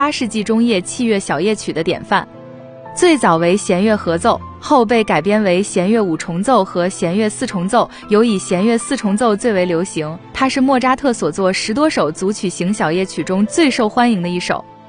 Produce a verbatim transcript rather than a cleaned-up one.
八世纪中叶器乐小夜曲的典范。最早为弦乐合奏，后被改编为弦乐五重奏和弦乐四重奏，尤以弦乐四重奏最为流行。它是莫扎特所作十多首组曲型小夜曲中最受欢迎的一首。